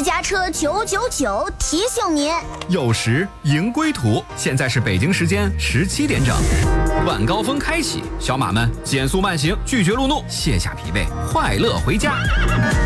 家车999提醒您， 有时迎归途，现在是北京时间17点整，晚高峰开启，小马们减速慢行，拒绝路怒，卸下疲惫，快乐回家。